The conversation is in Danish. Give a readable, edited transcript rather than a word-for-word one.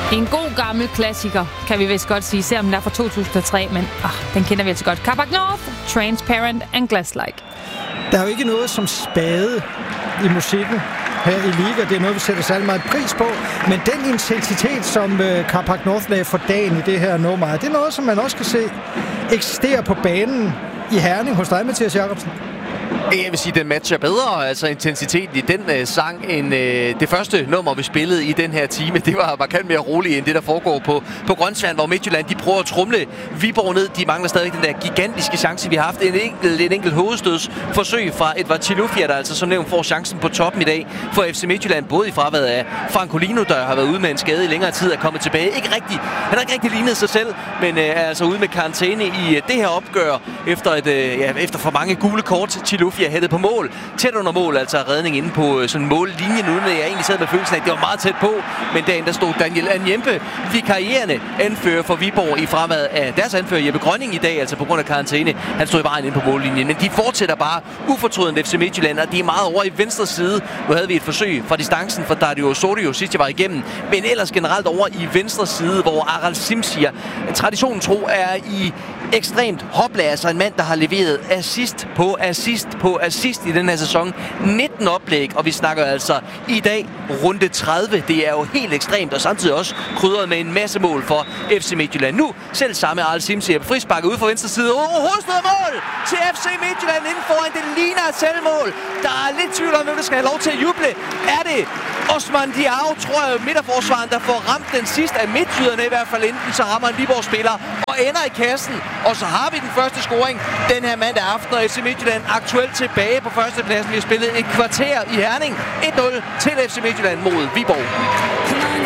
En god gammel klassiker, kan vi vist godt sige, selvom den er fra 2003, men den kender vi altså godt. Carbac North, Transparent and Glass-like. Der er jo ikke noget som spade i musikken her i Liga. Det er noget, vi sætter særlig meget pris på. Men den intensitet, som Carbac North lagde for dagen i det her nummer, det er noget, som man også kan se eksisterer på banen i Herning hos dig, Mathias Jacobsen. Jeg vil sige, den matcher bedre, altså intensiteten i den sang, end det første nummer, vi spillede i den her time. Det var markant mere roligt, end det, der foregår på Grønsvand, hvor Midtjylland, de prøver at trumle Viborg ned. De mangler stadig den der gigantiske chance, vi har haft. En enkelt hovedstødsforsøg fra Edvard Chilufya, der altså som nævnt får chancen på toppen i dag for FC Midtjylland, både i fraværet af Francolino, der har været ude med en skade i længere tid, er kommet tilbage. Han har ikke rigtig lignet sig selv, men er altså ude med karantæne i det her opgør, efter for mange gule kort. Chilufya hættet på mål, tæt under mål, altså redning inde på sådan en mållinje, uden at jeg egentlig sad med følelsen af, at det var meget tæt på, men derinde der stod Daniel Anjempe, vikarierende anfører for Viborg i fraværet af deres anfører Jeppe Grønning i dag, altså på grund af karantæne. Han stod i vejen inde på mållinjen, men de fortsætter bare ufortrødent FC Midtjylland, og de er meget over i venstre side. Nu havde vi et forsøg fra distancen for Dario Osorio sidst jeg var igennem, men ellers generelt over i venstre side, hvor Aral Simsier, traditionen tro, er i ekstremt hoplag, altså en mand, der har leveret assist på assist på assist i den her sæson. 19 oplæg, og vi snakker altså i dag runde 30. Det er jo helt ekstremt, og samtidig også krydret med en masse mål for FC Midtjylland. Nu selv samme Aral Simsier på frisparket ude fra venstre side. Hovedstød mål til FC Midtjylland inden foran. Det ligner et selvmål. Der er lidt tvivl om, hvem der skal have lov til at juble. Er det Osman Diao, tror jeg, midterforsvaren, der får ramt den sidste af midtjyderne i hvert fald, enten så rammer en Viborg-spiller og ender i kassen. Og så har vi den første scoring den her mandag aften, og FC Midtjylland aktuelt tilbage på førstepladsen. Vi har spillet et kvarter i Herning. 1-0 til FC Midtjylland mod Viborg.